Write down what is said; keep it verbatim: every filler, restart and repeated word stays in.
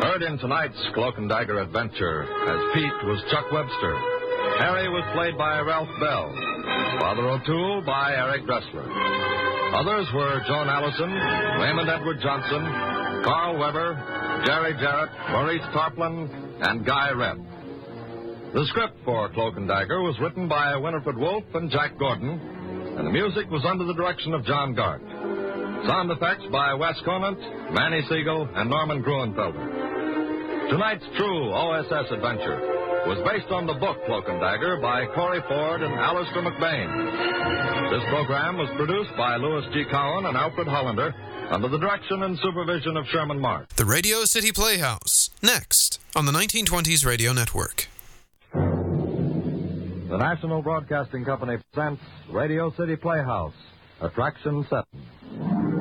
Heard in tonight's Cloak and Dagger adventure as Pete was Chuck Webster. Harry was played by Ralph Bell. Father O'Toole by Eric Dressler. Others were Joan Allison, Raymond Edward Johnson, Carl Weber, Jerry Jarrett, Maurice Tarplin, and Guy Rebb. The script for Cloak and Dagger was written by Winifred Wolfe and Jack Gordon, and the music was under the direction of John Gart. Sound effects by Wes Conant, Manny Siegel, and Norman Gruenfelder. Tonight's true O S S adventure was based on the book Cloak and Dagger by Corey Ford and Alistair McBain. This program was produced by Louis G. Cowan and Alfred Hollander under the direction and supervision of Sherman Mark. The Radio City Playhouse, next on the nineteen twenties Radio Network. The National Broadcasting Company presents Radio City Playhouse, Attraction seven.